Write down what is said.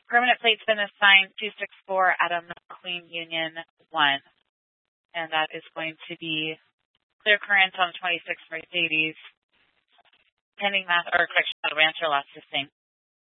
Permanent plate's been assigned 264 Adam Queen Union 1. And that is going to be clear current on 26 Mercedes. Pending mass or correction, Rancher lost his thing.